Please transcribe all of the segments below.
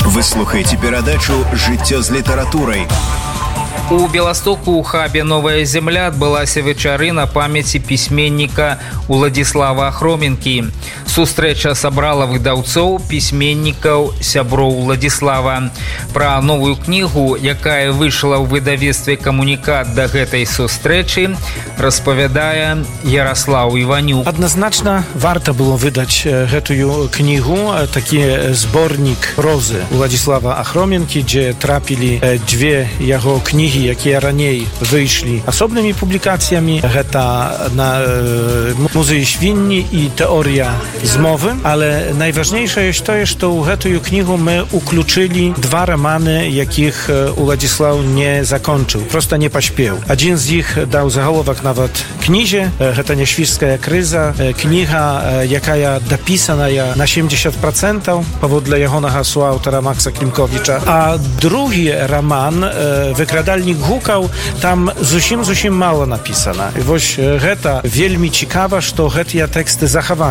Вы слухаеце перадачу «Жыццё з літаратурай». У Беластоку у хабе «Новая земля» адбылася вечарына памяці пісьменніка Уладзіслава Ахроменкі. Сустрэча сабрала выдаўцоў, пісьменнікаў, сяброў Уладзіслава. Пра новую кнігу, якая выйшла ў выдавецтве «Камунікат» да гэтай сустрэчы, распавядае Ярослаў Іванюк. Адназначна варта было выдаць гэтую кнігу, такі зборнік прозы Уладзіслава Ахроменкі, дзе трапілі дзве яго кнігі, якія раней выйшлі асобнымі публікацыямі. Гэта на музеі свінні і тэорыя змовы, але найважнейшае ёсць тое, што ў гэтую кнігу мы уключылі два раманы, якіх Уладзіслаў не закончыў, проста не паспеў. Адзін з іх даў заголовак нават кнізе, гэта «Няшвіжская крыза», кніга, якая дапісаная на 70% паводле ягонага суаўтара Макса Клімковіча. А другі раман «Выкрадальнік гукаў», там зусім мала напісана. І вось гэта вельмі цікава, што гэтыя тэксты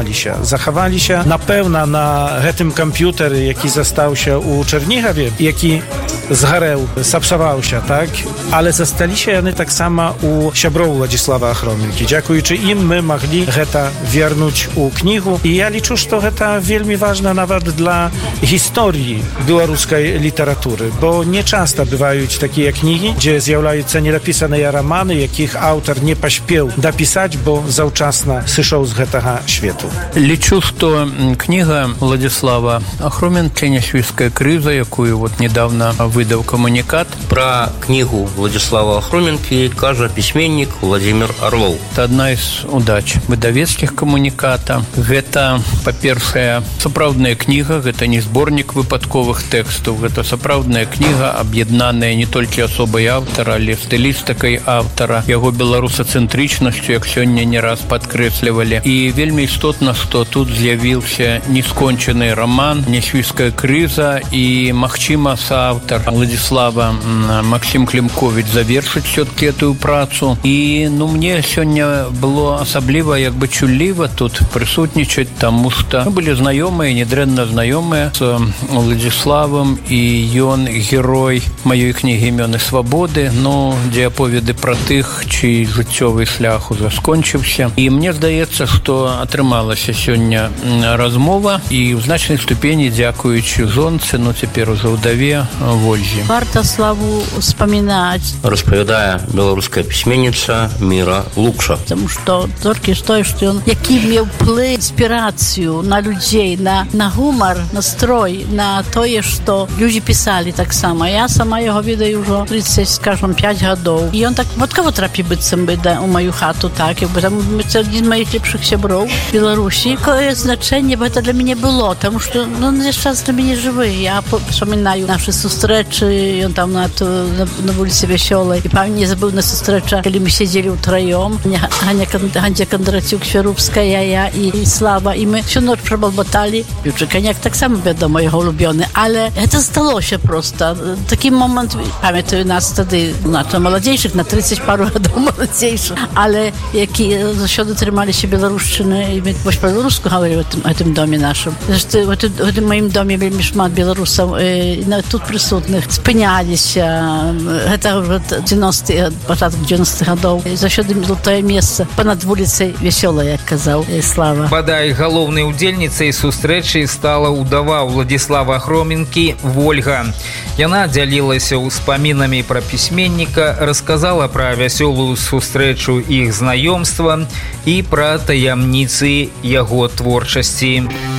захаваліся, напэўна, на гэтым камп'ютары, які застаўся ў Чэрнігаве, які згарэў, сапсаваўся, так? Але засталіся яны таксама у сяброў Уладзіслава Ахроменкі. Дзякуючы ім мы маглі гэта вернуць у кнігу. І я лічу, што гэта вельмі важна нават для гісторыі беларускай літаратуры, бо не часта бываюць такія кнігі, дзе з'яўляюцца недапісаныя раманы, якіх аўтар не паспеў дапісаць, бо заўчасна сышоў з гэтага свету. Лічу, што кніга Уладзіслава Ахроменкі «Няшвіжская крыза», якую вот недавно выдаў «Камунікат». Пра кнігу Уладзіслава Ахроменкі кажа пісьменнік Владимир Орлов. Это одна из удач выдавецкіх «Камуніката». Гэта, па-першае, сапраўдная кніга, гэта не зборнік выпадковых тэкстаў, гэта сапраўдная кніга, аб'яднаная не толькі асобай аўтара, але стылістыкай аўтара, яго беларусацэнтрычнасцю, як сёння не раз падкрэслівалі. І вельмі істотна, што тут з'явіўся нескончаны раман «Няшвіжская крыза», і, магчыма, сааўтар Уладзіслава Максим Клімковіч завершыць всё-таки эту працу. І, мне сёння было асабліва, як бы чулліва тут прысутнічаць, таму што мы былі знаёмыя, недрэнна знаёмыя з Уладзіславам, і ён герой маёй кнігі «Імёны свабоды», дзе аповеды пра тых, чый жыццёвы шлях ужо скончыўся. І мне здаецца, што атрымалася сёння размова, і ў значнай ступені дзякуючы жонцы, цяпер ужо ўдаве Вользе. Варта Славу успамінаць, распавядае беларуская пісьменніца Міра Лукша. Таму што толькі тое, што ён які меў плэй, інспірацыю на людзей, на гумар, настрой, на тое, што людзі пісалі таксама. Я сама яго ведаю ўжо 35 гадоў. І ён так вадкова трапіў быццам бы у маю хату, так, там це адзін з маіх лепшых сяброў Беларусі. Якое значэнне гэта для мяне было, таму што ёсць час для мяне жывы. Я памятаю нашы сустрэчы, ён там на вуліцы Вясёлай. І памятаю, не забыўна сустрэча, калі мы сядзелі ўтраём, Ганья Кандрацюк, Свярубская, я і Слава, і мы всю ноч прабалбаталі. Піўчы каньяк таксама, вядома, яго улюбёны, але гэта сталося проста. Такі момант, памятаю, нас тады, маладзейшых, на 30 пару гадоў маладзейшых, але які заўсёды трымаліся беларушчыны, і мы вось па-беларуску гаварылі ў гэтым доме нашым. У гэтым маім доме вельмі шмат беларусаў тут прысутных спыняліся. Гэта ўжо 90-х, пачатак 90-х гадоў. Заўсёды тое месца панад вуліцай Вясёлай, як казаў Слава. Бадай, галоўнай удзельніцай сустрэчы стала ўдава Уладзіслава Ахроменкі Вольга. Яна дзялілася ўспамінамі пра пісьменніка, расказала пра вясёлую сустрэчу іх знаёмства і пра таямніцы яго творчасці.